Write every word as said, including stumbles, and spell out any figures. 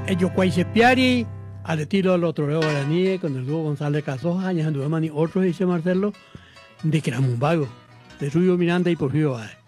Ellos Cuaycepiari, al estilo del otro Leo Guaraní, con el dúo González Casoja, Añas Andúman y otros, dice Marcelo, de Cramumbago, de Rubio Miranda y Porfirio Báez.